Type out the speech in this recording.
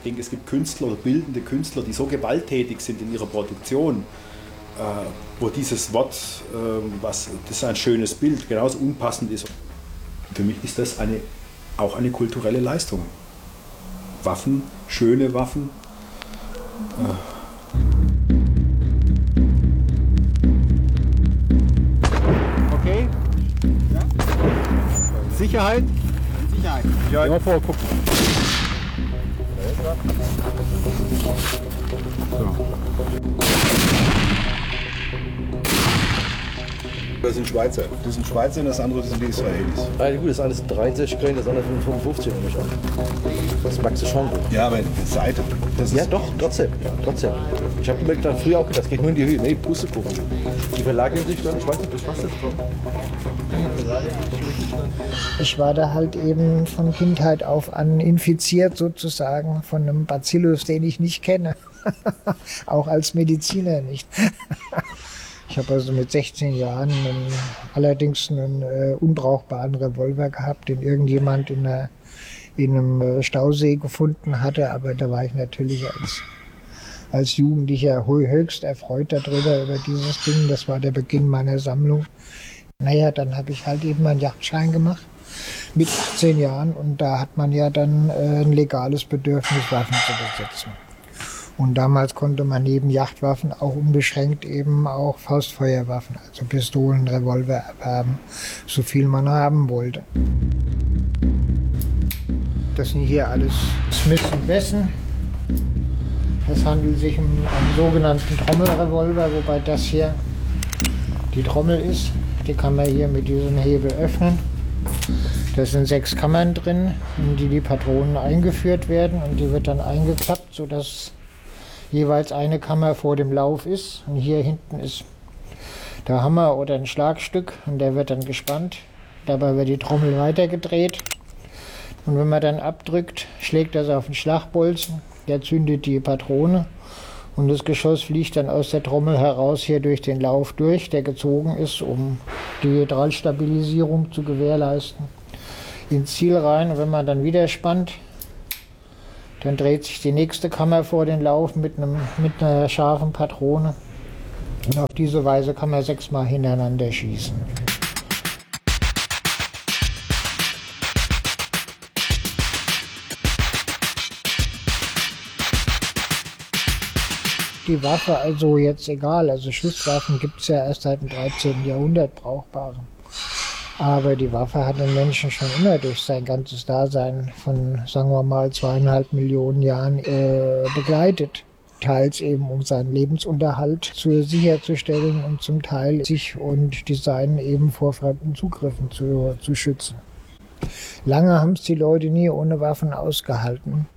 denke, es gibt Künstler oder bildende Künstler, die so gewalttätig sind in ihrer Produktion, wo dieses Wort, das ist ein schönes Bild, genauso unpassend ist. Für mich ist das auch eine kulturelle Leistung. Waffen, schöne Waffen. Okay. Ja. Sicherheit. Sicherheit. Ja, immer vor, gucken. So. Das sind Schweizer. Das sind Schweizer und das andere sind die Israelis. Ja, gut, das eine sind 63 Grain, das andere sind 55 nehme ich an. Das magst du schon. Ja, aber die Seite. Das Ja, ist doch, trotzdem. Ich habe mir dann früher auch gedacht, das geht nur in die Höhe. Nee, Pustekuchen. Die verlagern sich dann, ich weiß nicht, bis was das kommt. Ich war da halt eben von Kindheit auf an infiziert sozusagen von einem Bacillus, den ich nicht kenne. Auch als Mediziner nicht. Ich habe also mit 16 Jahren allerdings einen unbrauchbaren Revolver gehabt, den irgendjemand in einem Stausee gefunden hatte. Aber da war ich natürlich als Jugendlicher höchst erfreut darüber, über dieses Ding. Das war der Beginn meiner Sammlung. Naja, dann habe ich halt eben einen Jagdschein gemacht mit 18 Jahren. Und da hat man ja dann ein legales Bedürfnis, Waffen zu besitzen. Und damals konnte man neben Jagdwaffen auch unbeschränkt eben auch Faustfeuerwaffen, also Pistolen, Revolver erwerben, so viel man haben wollte. Das sind hier alles Smith & Wesson. Es handelt sich um einen sogenannten Trommelrevolver, wobei das hier die Trommel ist. Die kann man hier mit diesem Hebel öffnen. Da sind 6 Kammern drin, in die Patronen eingeführt werden, und die wird dann eingeklappt, sodass jeweils eine Kammer vor dem Lauf ist. Und hier hinten ist der Hammer oder ein Schlagstück, und der wird dann gespannt. Dabei wird die Trommel weitergedreht. Und wenn man dann abdrückt, schlägt das auf den Schlagbolzen. Der zündet die Patrone. Und das Geschoss fliegt dann aus der Trommel heraus hier durch den Lauf durch, der gezogen ist, um die Hydralstabilisierung zu gewährleisten, ins Ziel rein. Und wenn man dann wieder spannt, dann dreht sich die nächste Kammer vor den Lauf mit einer scharfen Patrone. Und auf diese Weise kann man 6-mal hintereinander schießen. Die Waffe also jetzt egal, also Schusswaffen gibt es ja erst seit dem 13. Jahrhundert brauchbare. Aber die Waffe hat den Menschen schon immer durch sein ganzes Dasein von, sagen wir mal, 2,5 Millionen Jahren begleitet. Teils eben um seinen Lebensunterhalt sicherzustellen und zum Teil sich und die Seinen eben vor fremden Zugriffen zu schützen. Lange haben es die Leute nie ohne Waffen ausgehalten.